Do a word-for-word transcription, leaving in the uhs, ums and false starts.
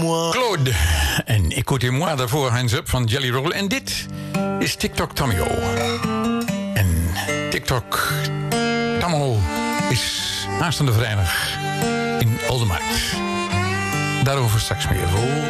Claude. En écoutez-moi daarvoor Hands Up van Jelly Roll. En dit is TikTok Tamio. En TikTok Tamio is aanstaande vrijdag in Oldermarkt. Daarover straks meer.